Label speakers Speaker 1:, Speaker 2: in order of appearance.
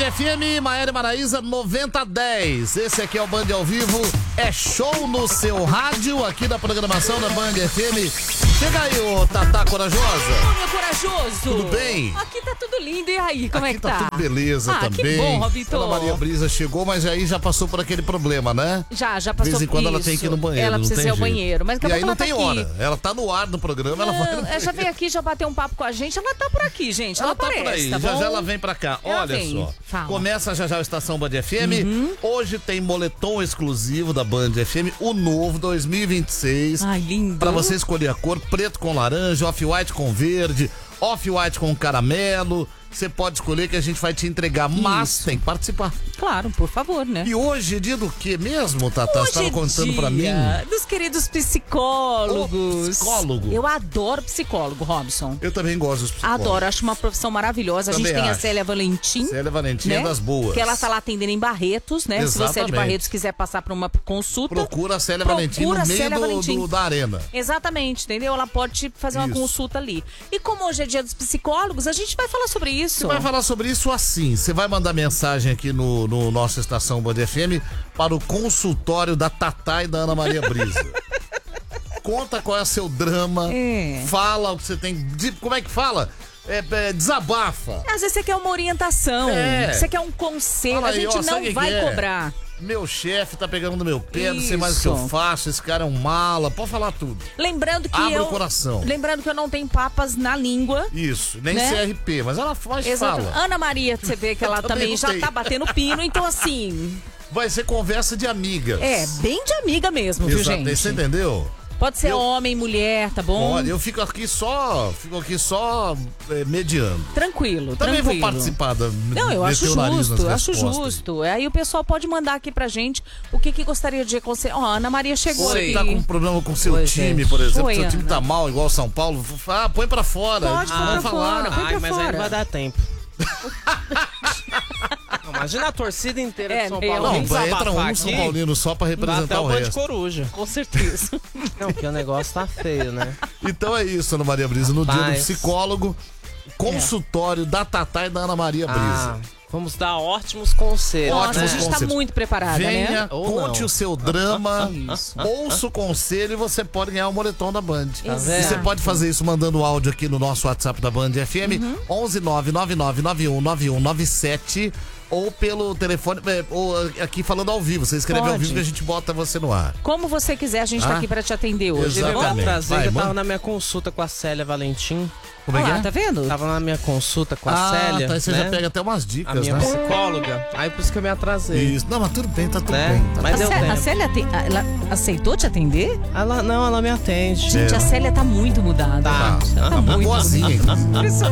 Speaker 1: FM, Maiara e Maraísa 9010. Esse aqui é o Band ao vivo. É show no seu rádio, aqui da programação da Band FM. Chega aí, ô Tatá Corajosa.
Speaker 2: Ô, meu corajoso.
Speaker 1: Tudo bem?
Speaker 2: Aqui tá tudo lindo. E aí, como
Speaker 1: aqui
Speaker 2: é que tá?
Speaker 1: Tudo beleza também.
Speaker 2: Que bom, Robito.
Speaker 1: Ana Maria Brisa chegou, mas aí já passou por aquele problema, né?
Speaker 2: Já passou por
Speaker 1: De vez em quando
Speaker 2: isso.
Speaker 1: ela tem que ir no banheiro.
Speaker 2: Ela precisa ir ao banheiro. Mas
Speaker 1: e aí não
Speaker 2: tá
Speaker 1: tem
Speaker 2: aqui.
Speaker 1: hora. Ela tá no ar no programa, ela vai no
Speaker 2: Ela já veio aqui, já bateu um papo com a gente. Ela tá por aqui, gente. Ela
Speaker 1: tá
Speaker 2: aparece,
Speaker 1: por aí.
Speaker 2: tá bom?
Speaker 1: Já ela vem pra cá.
Speaker 2: Ela
Speaker 1: Olha
Speaker 2: vem.
Speaker 1: só.
Speaker 2: Fala.
Speaker 1: Começa já a Estação Band FM. Hoje tem moletom exclusivo da Band FM, o novo 2026.
Speaker 2: Ai, lindo.
Speaker 1: Pra você escolher a cor, preto com laranja, off-white com verde, off-white com caramelo. Você pode escolher que a gente vai te entregar, mas tem que participar.
Speaker 2: Claro, por favor, né?
Speaker 1: E hoje é dia do que mesmo, Tatá? Você estava contando pra mim?
Speaker 2: Dos queridos psicólogos.
Speaker 1: Psicólogo.
Speaker 2: Eu adoro psicólogo, Robson.
Speaker 1: Eu também gosto dos psicólogos.
Speaker 2: Adoro, acho uma profissão maravilhosa. A
Speaker 1: Também
Speaker 2: gente tem a
Speaker 1: acho.
Speaker 2: Célia Valentim.
Speaker 1: Célia Valentim é das boas.
Speaker 2: Que ela tá lá atendendo em Barretos, né? Se você é de
Speaker 1: Exatamente.
Speaker 2: Barretos, quiser passar por uma consulta.
Speaker 1: Procura a Célia Valentim no meio da arena.
Speaker 2: Exatamente, entendeu? Ela pode fazer uma
Speaker 1: Isso.
Speaker 2: consulta ali. E como hoje é dia dos psicólogos, a gente vai falar sobre isso.
Speaker 1: Você vai falar sobre isso assim, você vai mandar mensagem aqui no nosso Estação Band FM para o consultório da Tatá e da Ana Maria Brisa. Conta qual é o seu drama, fala o que você tem, como é que fala? Desabafa.
Speaker 2: Às vezes você quer uma orientação, você quer um conselho,
Speaker 1: Fala
Speaker 2: a
Speaker 1: aí,
Speaker 2: gente
Speaker 1: ó, sabe
Speaker 2: não
Speaker 1: que
Speaker 2: vai
Speaker 1: que é?
Speaker 2: cobrar.
Speaker 1: Meu chefe tá pegando no meu pé, não sei mais o que
Speaker 2: Isso.
Speaker 1: eu faço, esse cara é um mala, pode falar tudo.
Speaker 2: Lembrando que
Speaker 1: Abre o coração.
Speaker 2: Lembrando que eu não tenho papas na língua.
Speaker 1: Isso, nem
Speaker 2: Né?
Speaker 1: CRP, mas ela faz
Speaker 2: Exato.
Speaker 1: fala.
Speaker 2: Ana Maria, você vê que ela também já tá batendo pino, então assim,
Speaker 1: Vai ser conversa de amigas.
Speaker 2: bem de amiga mesmo, viu,
Speaker 1: Exato,
Speaker 2: gente?
Speaker 1: você entendeu?
Speaker 2: Pode ser homem, mulher, tá bom?
Speaker 1: Olha, eu fico aqui só mediando.
Speaker 2: Tranquilo,
Speaker 1: Também
Speaker 2: tranquilo.
Speaker 1: vou participar da.
Speaker 2: Não, eu acho
Speaker 1: meter o nariz nas
Speaker 2: justo, acho
Speaker 1: respostas.
Speaker 2: justo. Aí o pessoal pode mandar aqui pra gente o que gostaria de aconselhar. Ó, a Ana Maria chegou
Speaker 1: Você
Speaker 2: aqui.
Speaker 1: tá com um problema com seu
Speaker 2: Oi,
Speaker 1: time,
Speaker 2: gente.
Speaker 1: por exemplo,
Speaker 2: Oi,
Speaker 1: seu time
Speaker 2: Ana.
Speaker 1: tá mal, igual São Paulo, põe pra fora.
Speaker 2: Pode pôr pra fora, põe pra
Speaker 3: mas
Speaker 2: fora.
Speaker 3: aí não vai dar tempo. Não, imagina a torcida inteira de São Paulo.
Speaker 1: Não,
Speaker 3: vem
Speaker 1: entra
Speaker 3: desabafar
Speaker 1: um São
Speaker 3: aqui,
Speaker 1: Paulino só pra
Speaker 3: vai
Speaker 1: representar
Speaker 3: até
Speaker 1: o
Speaker 3: o Band
Speaker 1: resto.
Speaker 3: Coruja.
Speaker 2: Com certeza.
Speaker 3: Não, porque o negócio tá feio, né?
Speaker 1: Então é isso, Ana Maria Brisa. No dia do
Speaker 3: Rapaz.
Speaker 1: psicólogo, consultório da Tatá e da Ana Maria Brisa.
Speaker 3: Vamos dar ótimos conselhos,
Speaker 2: Nossa,
Speaker 3: né?
Speaker 2: a gente tá
Speaker 1: conselhos.
Speaker 2: muito preparada,
Speaker 1: Venha,
Speaker 2: né?
Speaker 3: Ou
Speaker 1: conte
Speaker 3: não.
Speaker 1: o seu drama, ouça o conselho e você pode ganhar o moletom da Band.
Speaker 3: Tá
Speaker 1: E
Speaker 3: vendo?
Speaker 1: você pode fazer isso mandando áudio aqui no nosso WhatsApp da Band FM, 11 999919197, ou pelo telefone, ou aqui falando ao vivo. Você escreve ao
Speaker 2: Pode.
Speaker 1: vivo que a gente bota você no ar.
Speaker 2: Como você quiser, a gente tá aqui pra te atender hoje.
Speaker 1: Exatamente.
Speaker 2: Tá bom?
Speaker 3: Vamos trazer,
Speaker 1: Vai,
Speaker 3: eu tava
Speaker 1: manda.
Speaker 3: na minha consulta com a Célia Valentim.
Speaker 1: Como é
Speaker 2: Olha
Speaker 1: que
Speaker 2: lá,
Speaker 1: é?
Speaker 2: tá vendo?
Speaker 3: Tava na minha consulta com a Célia.
Speaker 1: Tá, aí você
Speaker 3: né?
Speaker 1: já pega até umas
Speaker 3: A
Speaker 1: dicas,
Speaker 3: minha
Speaker 1: né?
Speaker 3: psicóloga. Aí por isso que eu me atrasei.
Speaker 1: Isso. Não, mas tudo bem, tá tudo
Speaker 3: Né?
Speaker 1: bem. Tá
Speaker 3: Mas deu
Speaker 2: A
Speaker 3: tempo.
Speaker 2: Célia ela aceitou te atender?
Speaker 3: Ela me atende.
Speaker 2: Gente, a Célia tá muito mudada.
Speaker 3: Tá.
Speaker 2: Tá
Speaker 1: Tá
Speaker 2: muito
Speaker 1: boazinha, inclusive.
Speaker 2: Impressionante.